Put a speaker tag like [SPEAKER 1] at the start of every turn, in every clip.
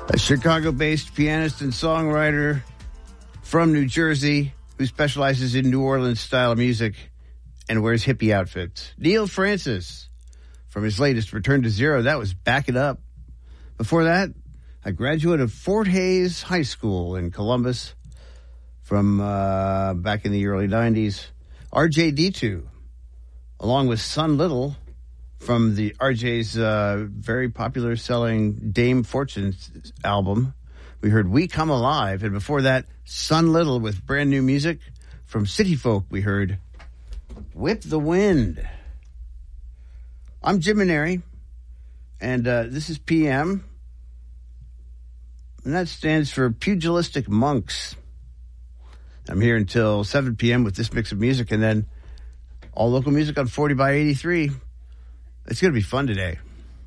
[SPEAKER 1] A Chicago-based pianist and songwriter from New Jersey who specializes in New Orleans style of music and wears hippie outfits. Neil Francis from his latest Return to Zero. That was Back It Up. Before that, a graduate of Fort Hays High School in Columbus from back in the early 90s. RJD2, along with Son Little from the RJ's very popular selling Dame Fortune album. We heard We Come Alive. And before that, Son Little with brand new music. From City Folk, we heard Whip the Wind. I'm Jim Maneri, and this is PM. And that stands for Pugilistic Monks. I'm here until 7 p.m. with this mix of music, and then all local music on 40 by 83. It's going to be fun today.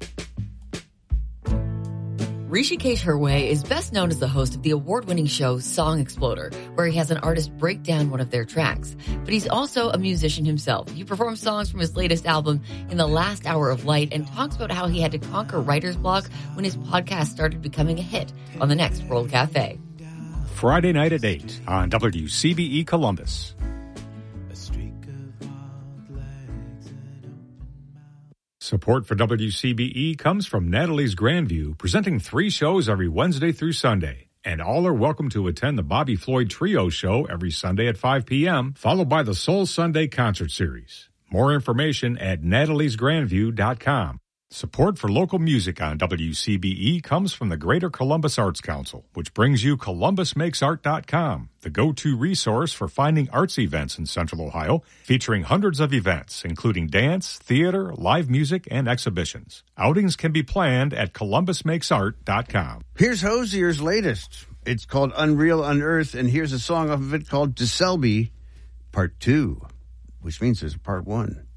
[SPEAKER 2] Rishikesh Hirway is best known as the host of the award-winning show Song Exploder, where he has an artist break down one of their tracks. But he's also a musician himself. He performs songs from his latest album, In the Last Hour of Light, and talks about how he had to conquer writer's block when his podcast started becoming a hit on the next World Cafe.
[SPEAKER 3] Friday night at 8 on WCBE Columbus. Support for WCBE comes from Natalie's Grandview, presenting 3 shows every Wednesday through Sunday. And all are welcome to attend the Bobby Floyd Trio show every Sunday at 5 p.m., followed by the Soul Sunday concert series. More information at nataliesgrandview.com. Support for local music on WCBE comes from the Greater Columbus Arts Council, which brings you ColumbusMakesArt.com, the go-to resource for finding arts events in Central Ohio, featuring hundreds of events, including dance, theater, live music, and exhibitions. Outings can be planned at ColumbusMakesArt.com.
[SPEAKER 1] Here's Hosier's latest. It's called Unreal Unearthed, and here's a song off of it called DeSelby Part 2, which means there's a Part 1.